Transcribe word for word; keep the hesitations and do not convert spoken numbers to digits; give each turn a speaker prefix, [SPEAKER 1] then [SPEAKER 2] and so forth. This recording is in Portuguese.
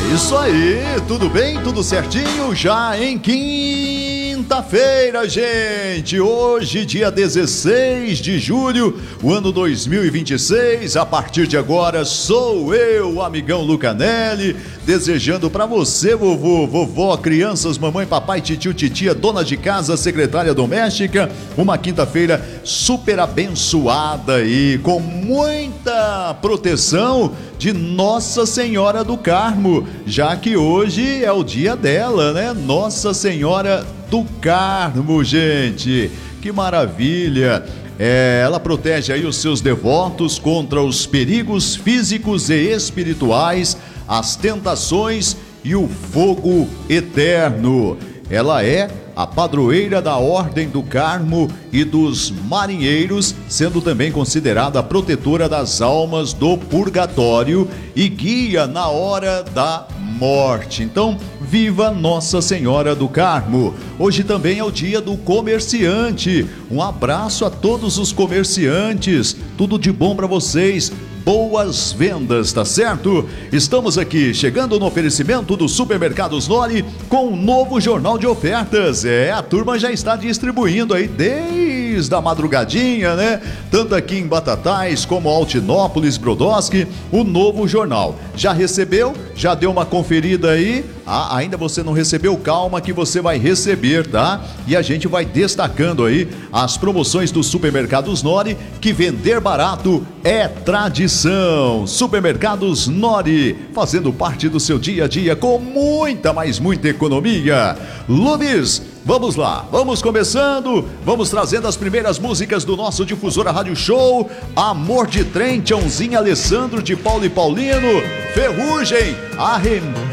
[SPEAKER 1] Isso aí, tudo bem? Tudo certinho? Já em quinta-feira, gente! Hoje, dia dezesseis de julho, o ano dois mil e vinte e seis. A partir de agora, sou eu, o amigão Lucanelli, desejando pra você, vovô, vovó, crianças, mamãe, papai, titio, titia, dona de casa, secretária doméstica, uma quinta-feira super abençoada e com muita proteção de Nossa Senhora do Carmo, já que hoje é o dia dela, né? Nossa Senhora do Carmo, gente, que maravilha! É, ela protege aí os seus devotos contra os perigos físicos e espirituais, as tentações e o fogo eterno. Ela é a padroeira da Ordem do Carmo e dos Marinheiros, sendo também considerada a protetora das almas do purgatório e guia na hora da morte. Então, viva Nossa Senhora do Carmo! Hoje também é o dia do comerciante. Um abraço a todos os comerciantes. Tudo de bom para vocês. Boas vendas, tá certo? Estamos aqui chegando no oferecimento do Supermercados Nori com um novo jornal de ofertas. É, a turma já está distribuindo aí desde a madrugadinha, né? Tanto aqui em Batatais como Altinópolis, Brodowski, o novo jornal. Já recebeu? Já deu uma conferida aí? Ah, ainda você não recebeu? Calma que você vai receber, tá? E a gente vai destacando aí as promoções do Supermercados Nori, que vender barato é tradição. Supermercados Nori, fazendo parte do seu dia a dia com muita, mas muita economia. Lubes, vamos lá, vamos começando, vamos trazendo as primeiras músicas do nosso Difusora Rádio Show. Amor de Trem, Tchãozinho, Alessandro, de Paulo e Paulino, Ferrugem, Arrem...